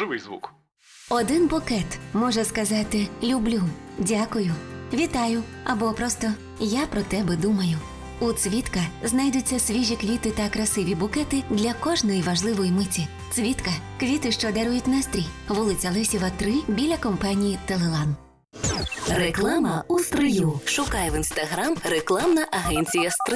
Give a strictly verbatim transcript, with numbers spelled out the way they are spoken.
живий звук. Один букет може сказати «люблю», «дякую», «вітаю» або просто «я про тебе думаю». У «Цвітка» знайдуться свіжі квіти та красиві букети для кожної важливої миті. «Цвітка» – квіти, що дарують настрій. Вулиця Лесєва, три, біля компанії «Телелан». Реклама у стрию. Шукай в інстаграм рекламна агенція «Стрий».